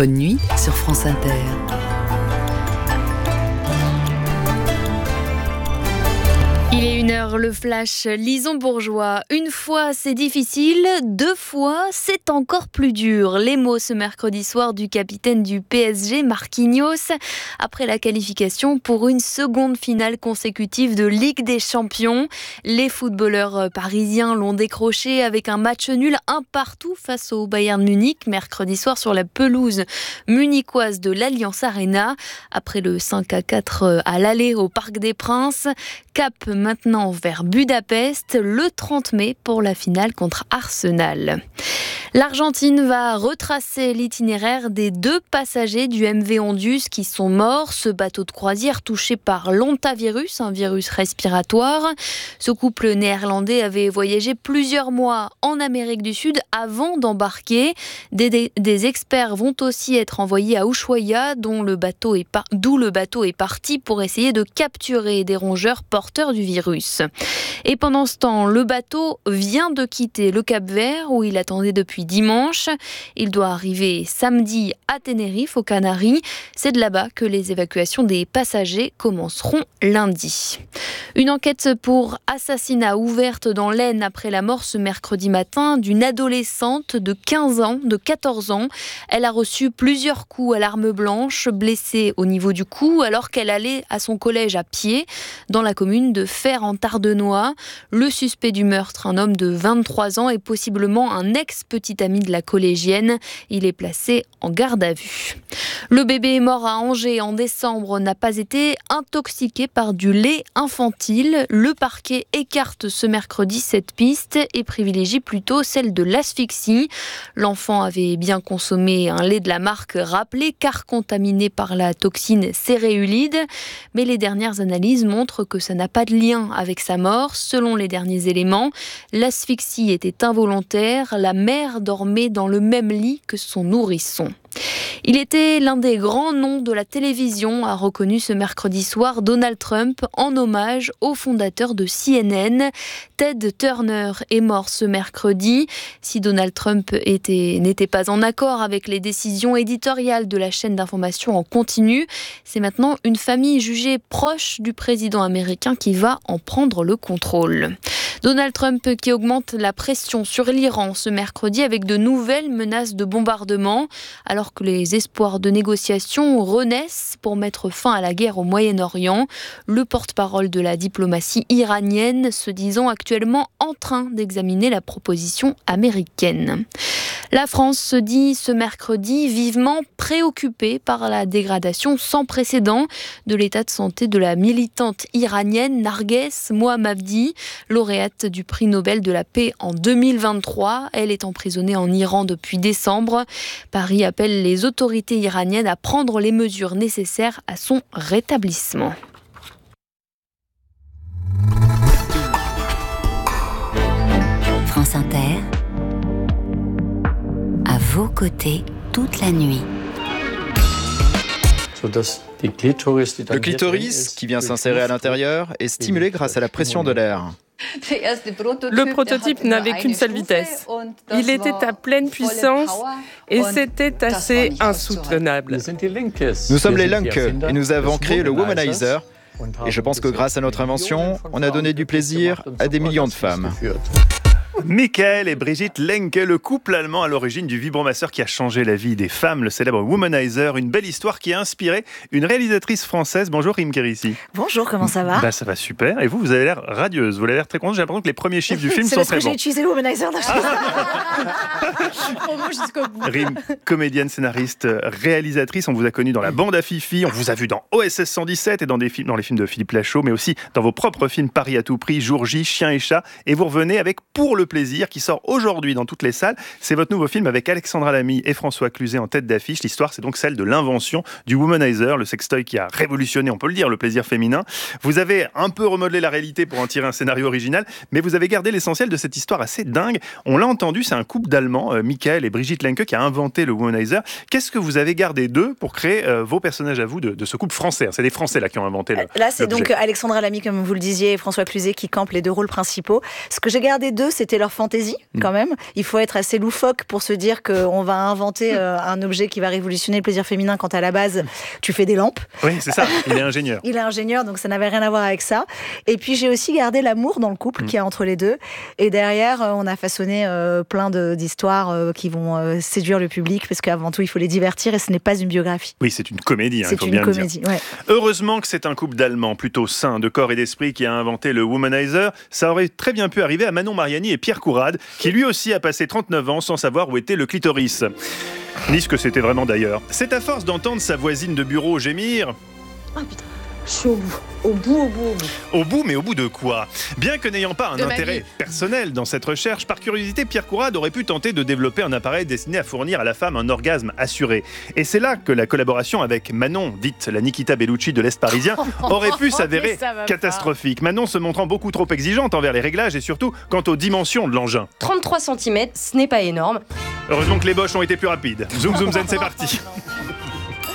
Bonne nuit sur France Inter. Il est 1h, le flash Lison Bourgeois. Une fois c'est difficile, 2 fois c'est encore plus dur. Les mots ce mercredi soir du capitaine du PSG, Marquinhos, après la qualification pour une seconde finale consécutive de Ligue des Champions. Les footballeurs parisiens l'ont décroché avec un match nul 1-1 face au Bayern Munich, mercredi soir sur la pelouse munichoise de l'Allianz Arena. Après le 5-4 à l'aller au Parc des Princes, cap maintenant vers Budapest le 30 mai pour la finale contre Arsenal. L'Argentine va retracer l'itinéraire des 2 passagers du MV Ondus qui sont morts. Ce bateau de croisière touché par l'hantavirus, un virus respiratoire. Ce couple néerlandais avait voyagé plusieurs mois en Amérique du Sud avant d'embarquer. Des experts vont aussi être envoyés à Ushuaia, d'où le bateau est parti pour essayer de capturer des rongeurs porteurs du virus. Et pendant ce temps, le bateau vient de quitter le Cap-Vert où il attendait depuis dimanche. Il doit arriver samedi à Tenerife, aux Canaries. C'est de là-bas que les évacuations des passagers commenceront lundi. Une enquête pour assassinat ouverte dans l'Aisne après la mort ce mercredi matin d'une adolescente de 14 ans. Elle a reçu plusieurs coups à l'arme blanche, blessée au niveau du cou alors qu'elle allait à son collège à pied dans la commune de Fère en Tardenois. Le suspect du meurtre, un homme de 23 ans, est possiblement un ex-petit ami de la collégienne. Il est placé en garde à vue. Le bébé mort à Angers en décembre n'a pas été intoxiqué par du lait infantile. Le parquet écarte ce mercredi cette piste et privilégie plutôt celle de l'asphyxie. L'enfant avait bien consommé un lait de la marque rappelé car contaminé par la toxine céréulide. Mais les dernières analyses montrent que ça n'a pas de lien avec sa mort. Selon les derniers éléments, l'asphyxie était involontaire. La mère dormait dans le même lit que son nourrisson. Il était l'un des grands noms de la télévision, a reconnu ce mercredi soir Donald Trump en hommage au fondateur de CNN. Ted Turner est mort ce mercredi. Si Donald Trump n'était pas en accord avec les décisions éditoriales de la chaîne d'information en continu, c'est maintenant une famille jugée proche du président américain qui va en prendre le contrôle. Donald Trump qui augmente la pression sur l'Iran ce mercredi avec de nouvelles menaces de bombardement, alors que les espoirs de négociation renaissent pour mettre fin à la guerre au Moyen-Orient. Le porte-parole de la diplomatie iranienne se disant actuellement en train d'examiner la proposition américaine. La France se dit ce mercredi vivement préoccupée par la dégradation sans précédent de l'état de santé de la militante iranienne Narges Mohammadi, lauréate du prix Nobel de la paix en 2023. Elle est emprisonnée en Iran depuis décembre. Paris appelle les autorités iraniennes à prendre les mesures nécessaires à son rétablissement. France Inter, à vos côtés toute la nuit. Le clitoris, qui vient s'insérer à l'intérieur, est stimulé grâce à la pression de l'air. Le prototype n'avait qu'une seule vitesse. Il était à pleine puissance et c'était assez insoutenable. Nous sommes les Lunke et nous avons créé le Womanizer. Et je pense que grâce à notre invention, on a donné du plaisir à des millions de femmes. Michael et Brigitte Lenke, le couple allemand à l'origine du vibromasseur qui a changé la vie des femmes, le célèbre Womanizer, une belle histoire qui a inspiré une réalisatrice française. Bonjour Rim Kérissi. Bonjour, comment ça va ? Ça va super. Et vous avez l'air radieuse, vous avez l'air très contente. J'ai l'impression que les premiers chiffres du film sont très bons. C'est parce que j'ai utilisé le Womanizer. Rim, comédienne, scénariste, réalisatrice, on vous a connu dans La Bande à Fifi, on vous a vu dans OSS 117 et dans les films de Philippe Lachaud, mais aussi dans vos propres films Paris à tout prix, Jour J, Chien et Chat, et vous revenez avec Pour le plaisir qui sort aujourd'hui dans toutes les salles. C'est votre nouveau film avec Alexandra Lamy et François Cluzet en tête d'affiche. L'histoire, c'est donc celle de l'invention du Womanizer, le sextoy qui a révolutionné, on peut le dire, le plaisir féminin. Vous avez un peu remodelé la réalité pour en tirer un scénario original, mais vous avez gardé l'essentiel de cette histoire assez dingue. On l'a entendu, c'est un couple d'Allemands, Michael et Brigitte Lenke, qui a inventé le Womanizer. Qu'est-ce que vous avez gardé d'eux pour créer vos personnages à vous de ce couple français ? C'est des Français là qui ont inventé Là, c'est l'objet. donc Alexandra Lamy, comme vous le disiez, et François Cluzet qui campent les deux rôles principaux. Ce que j'ai gardé d'eux, c'était leur fantaisie quand même. Il faut être assez loufoque pour se dire qu'on va inventer un objet qui va révolutionner le plaisir féminin quand à la base tu fais des lampes. Oui, c'est ça, il est ingénieur. Il est ingénieur, donc ça n'avait rien à voir avec ça. Et puis j'ai aussi gardé l'amour dans le couple qu'il y a entre les deux. Et derrière, on a façonné plein d'histoires qui vont séduire le public, parce qu'avant tout, il faut les divertir et ce n'est pas une biographie. Oui, c'est une comédie, il faut bien le dire. Ouais. Heureusement que c'est un couple d'Allemands plutôt sains de corps et d'esprit qui a inventé le Womanizer. Ça aurait très bien pu arriver à Manon Mariani et Pierre Courade, qui lui aussi a passé 39 ans sans savoir où était le clitoris. Ni ce que c'était vraiment d'ailleurs. C'est à force d'entendre sa voisine de bureau gémir. Ah putain, je suis au bout. Au bout. Au bout, mais au bout de quoi ? Bien que n'ayant pas un intérêt personnel dans cette recherche, par curiosité, Pierre Courade aurait pu tenter de développer un appareil destiné à fournir à la femme un orgasme assuré. Et c'est là que la collaboration avec Manon, dite la Nikita Bellucci de l'Est parisien, aurait pu s'avérer catastrophique. Manon se montrant beaucoup trop exigeante envers les réglages et surtout quant aux dimensions de l'engin. 33 cm, ce n'est pas énorme. Heureusement que les Bosch ont été plus rapides. Zoom, zoom, zen, c'est parti.